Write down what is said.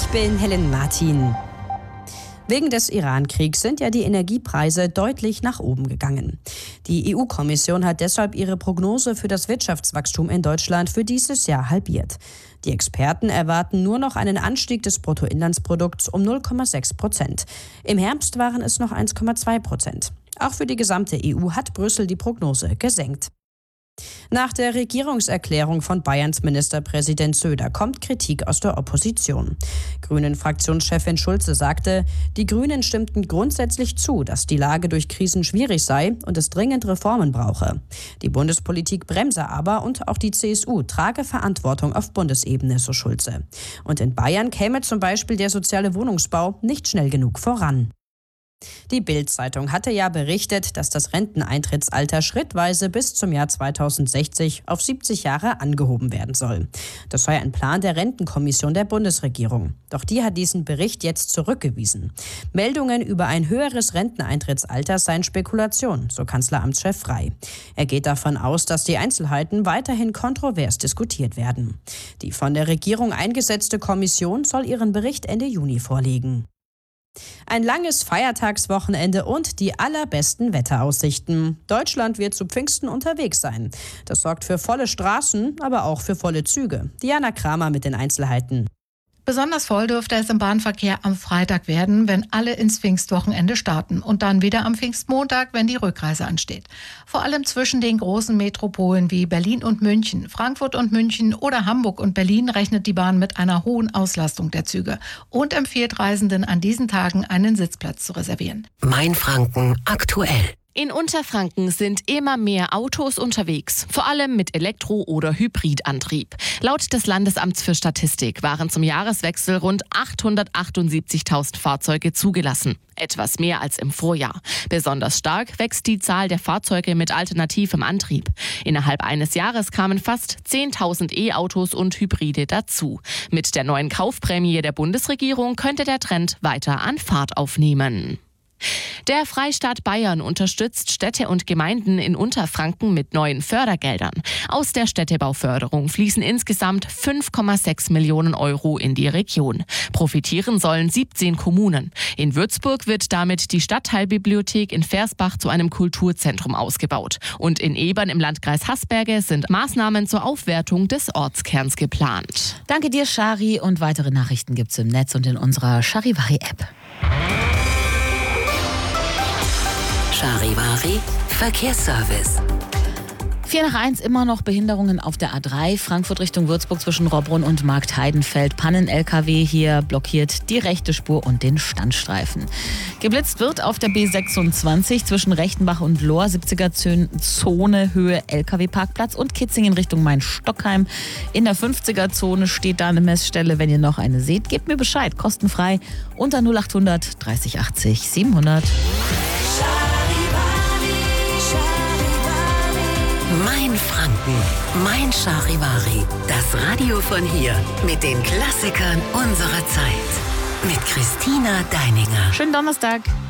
bin Helen Martin. Wegen des Iran-Kriegs sind ja die Energiepreise deutlich nach oben gegangen. Die EU-Kommission hat deshalb ihre Prognose für das Wirtschaftswachstum in Deutschland für dieses Jahr halbiert. Die Experten erwarten nur noch einen Anstieg des Bruttoinlandsprodukts um 0,6%. Im Herbst waren es noch 1,2%. Auch für die gesamte EU hat Brüssel die Prognose gesenkt. Nach der Regierungserklärung von Bayerns Ministerpräsident Söder kommt Kritik aus der Opposition. Grünen-Fraktionschefin Schulze sagte, die Grünen stimmten grundsätzlich zu, dass die Lage durch Krisen schwierig sei und es dringend Reformen brauche. Die Bundespolitik bremse aber und auch die CSU trage Verantwortung auf Bundesebene, so Schulze. Und in Bayern käme zum Beispiel der soziale Wohnungsbau nicht schnell genug voran. Die Bild-Zeitung hatte ja berichtet, dass das Renteneintrittsalter schrittweise bis zum Jahr 2060 auf 70 Jahre angehoben werden soll. Das sei ein Plan der Rentenkommission der Bundesregierung. Doch die hat diesen Bericht jetzt zurückgewiesen. Meldungen über ein höheres Renteneintrittsalter seien Spekulation, so Kanzleramtschef Frey. Er geht davon aus, dass die Einzelheiten weiterhin kontrovers diskutiert werden. Die von der Regierung eingesetzte Kommission soll ihren Bericht Ende Juni vorlegen. Ein langes Feiertagswochenende und die allerbesten Wetteraussichten. Deutschland wird zu Pfingsten unterwegs sein. Das sorgt für volle Straßen, aber auch für volle Züge. Diana Kramer mit den Einzelheiten. Besonders voll dürfte es im Bahnverkehr am Freitag werden, wenn alle ins Pfingstwochenende starten und dann wieder am Pfingstmontag, wenn die Rückreise ansteht. Vor allem zwischen den großen Metropolen wie Berlin und München, Frankfurt und München oder Hamburg und Berlin rechnet die Bahn mit einer hohen Auslastung der Züge und empfiehlt Reisenden an diesen Tagen einen Sitzplatz zu reservieren. Mainfranken aktuell. In Unterfranken sind immer mehr Autos unterwegs, vor allem mit Elektro- oder Hybridantrieb. Laut des Landesamts für Statistik waren zum Jahreswechsel rund 878.000 Fahrzeuge zugelassen. Etwas mehr als im Vorjahr. Besonders stark wächst die Zahl der Fahrzeuge mit alternativem Antrieb. Innerhalb eines Jahres kamen fast 10.000 E-Autos und Hybride dazu. Mit der neuen Kaufprämie der Bundesregierung könnte der Trend weiter an Fahrt aufnehmen. Der Freistaat Bayern unterstützt Städte und Gemeinden in Unterfranken mit neuen Fördergeldern. Aus der Städtebauförderung fließen insgesamt 5,6 Millionen Euro in die Region. Profitieren sollen 17 Kommunen. In Würzburg wird damit die Stadtteilbibliothek in Versbach zu einem Kulturzentrum ausgebaut. Und in Ebern im Landkreis Haßberge sind Maßnahmen zur Aufwertung des Ortskerns geplant. Danke dir, Shari. Und weitere Nachrichten gibt's im Netz und in unserer Charivari-App. Charivari Verkehrsservice. 4:01 immer noch Behinderungen auf der A3, Frankfurt Richtung Würzburg zwischen Robbrunn und Marktheidenfeld. Pannen-LKW hier blockiert die rechte Spur und den Standstreifen. Geblitzt wird auf der B26 zwischen Rechtenbach und Lohr, 70er-Zone, Höhe LKW-Parkplatz und Kitzingen Richtung Main-Stockheim. In der 50er-Zone steht da eine Messstelle. Wenn ihr noch eine seht, gebt mir Bescheid. Kostenfrei unter 0800 30 80 700. Mainfranken, Mein Charivari. Das Radio von hier mit den Klassikern unserer Zeit. Mit Christina Deininger. Schönen Donnerstag.